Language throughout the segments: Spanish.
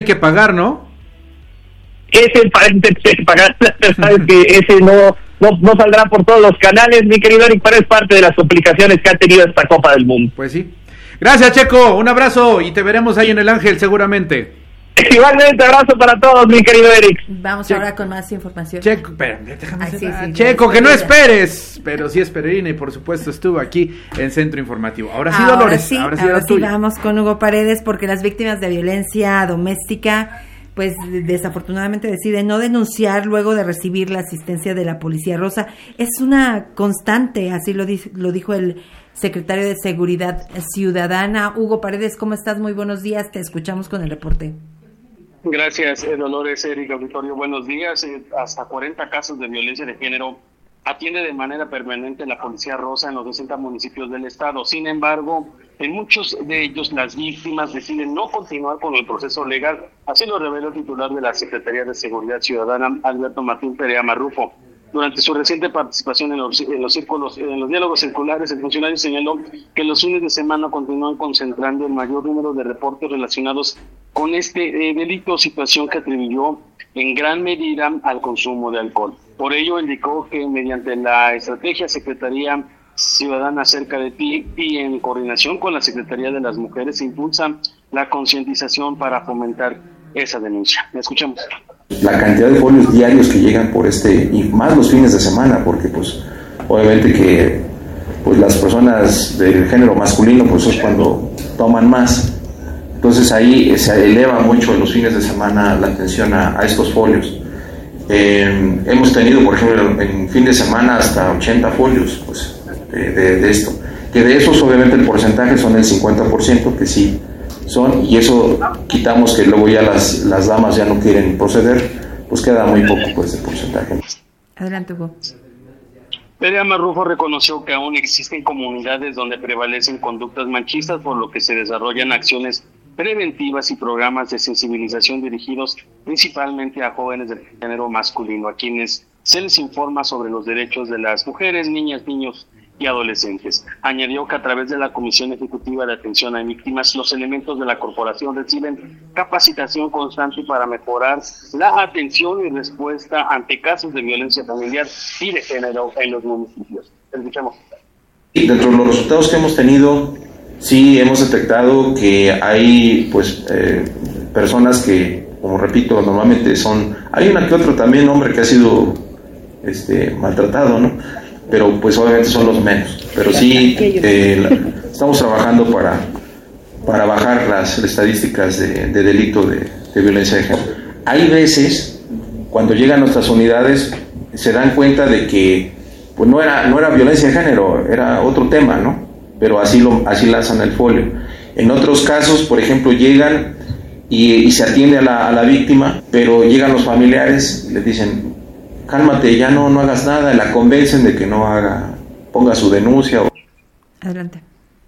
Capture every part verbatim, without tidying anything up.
que pagar, ¿no? Ese parece que pagar, la verdad es que ese no, no no saldrá por todos los canales, mi querido Eric, pero es parte de las complicaciones que ha tenido esta Copa del Mundo. Pues sí. Gracias, Checo, un abrazo y te veremos ahí en el Ángel seguramente. Igualmente, abrazo para todos, mi querido Eric. Vamos Checo. Ahora con más información. Checo, espérame, déjame Ay, sí, sí, Checo, que no esperes, pero sí esperé y por supuesto estuvo aquí en Centro Informativo. Ahora sí, ahora Dolores, sí, ahora sí, ahora sí tuya. Vamos con Hugo Paredes, porque las víctimas de violencia doméstica pues desafortunadamente deciden no denunciar luego de recibir la asistencia de la Policía Rosa. Es una constante, así lo, di- lo dijo el secretario de Seguridad Ciudadana. Hugo Paredes, ¿cómo estás? Muy buenos días, te escuchamos con el reporte. Gracias, eh, Dolores, Eric, auditorio, buenos días. Eh, hasta cuarenta casos de violencia de género atiende de manera permanente la Policía Rosa en los sesenta municipios del estado. Sin embargo, en muchos de ellos las víctimas deciden no continuar con el proceso legal. Así lo reveló el titular de la Secretaría de Seguridad Ciudadana, Alberto Martín Perea Marrufo. Durante su reciente participación en los, en los círculos, en los diálogos circulares, el funcionario señaló que los fines de semana continúan concentrando el mayor número de reportes relacionados con este eh, delito, situación que atribuyó en gran medida al consumo de alcohol. Por ello indicó que mediante la estrategia Secretaría Ciudadana Cerca de Ti y en coordinación con la Secretaría de las Mujeres se impulsa la concientización para fomentar esa denuncia. Escuchamos. La cantidad de folios diarios que llegan por este, y más los fines de semana, porque pues obviamente que pues las personas del género masculino pues es cuando toman más, entonces ahí se eleva mucho en los fines de semana la atención a, a estos folios. Eh, hemos tenido, por ejemplo, en fin de semana hasta ochenta folios pues de, de, de esto, que de esos obviamente el porcentaje son el cincuenta por ciento que sí son, y eso quitamos que luego ya las, las damas ya no quieren proceder, pues queda muy poco pues de porcentaje. Adelante, Hugo. Perea Marrufo reconoció que aún existen comunidades donde prevalecen conductas machistas, por lo que se desarrollan acciones preventivas y programas de sensibilización dirigidos principalmente a jóvenes del género masculino, a quienes se les informa sobre los derechos de las mujeres, niñas, niños y adolescentes. Añadió que a través de la Comisión Ejecutiva de Atención a Víctimas, los elementos de la corporación reciben capacitación constante para mejorar la atención y respuesta ante casos de violencia familiar y de género en los municipios. Escuchamos. Y dentro de los resultados que hemos tenido, sí hemos detectado que hay pues eh, personas que, como repito, normalmente son, hay una que otro también hombre que ha sido este maltratado, ¿no? Pero pues obviamente son los menos, pero sí eh, la, estamos trabajando para para bajar las estadísticas de, de delito de, de violencia de género. Hay veces cuando llegan nuestras unidades se dan cuenta de que pues no era no era violencia de género, era otro tema, ¿no? Pero así lo así lanzan el folio. En otros casos, por ejemplo, llegan y, y se atiende a la, a la víctima, pero llegan los familiares y les dicen: cálmate, ya no, no hagas nada, la convencen de que no haga, ponga su denuncia. Adelante.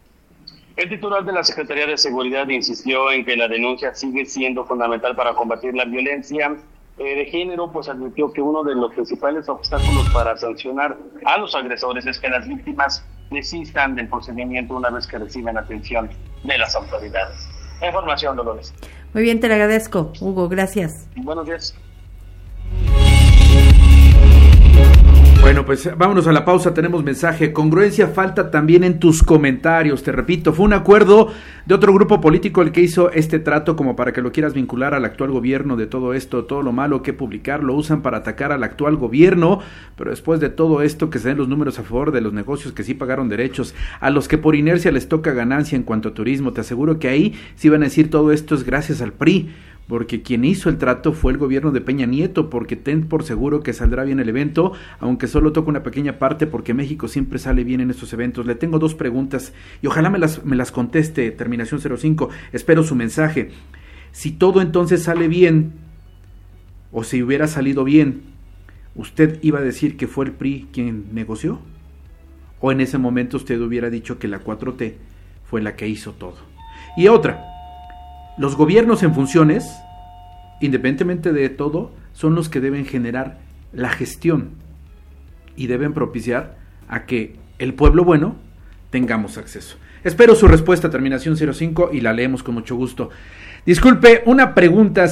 El titular de la Secretaría de Seguridad insistió en que la denuncia sigue siendo fundamental para combatir la violencia eh, de género, pues admitió que uno de los principales obstáculos para sancionar a los agresores es que las víctimas desistan del procedimiento una vez que reciben atención de las autoridades. Información, Dolores. Muy bien, te lo agradezco, Hugo, gracias. Buenos días. Bueno, pues vámonos a la pausa, tenemos mensaje. Congruencia falta también en tus comentarios, te repito, fue un acuerdo de otro grupo político el que hizo este trato como para que lo quieras vincular al actual gobierno de todo esto, todo lo malo que publicar, lo usan para atacar al actual gobierno, pero después de todo esto que se den los números a favor de los negocios que sí pagaron derechos, a los que por inercia les toca ganancia en cuanto a turismo, te aseguro que ahí sí van a decir todo esto es gracias al P R I, porque quien hizo el trato fue el gobierno de Peña Nieto, porque ten por seguro que saldrá bien el evento, aunque solo toca una pequeña parte, porque México siempre sale bien en estos eventos. Le tengo dos preguntas y ojalá me las, me las conteste, terminación cero cinco, espero su mensaje. Si todo entonces sale bien, o si hubiera salido bien, ¿usted iba a decir que fue el P R I quien negoció? ¿O en ese momento usted hubiera dicho que la cuatro T fue la que hizo todo? Y otra, los gobiernos en funciones, independientemente de todo, son los que deben generar la gestión y deben propiciar a que el pueblo bueno tengamos acceso. Espero su respuesta, terminación cero cinco, y la leemos con mucho gusto. Disculpe, una pregunta.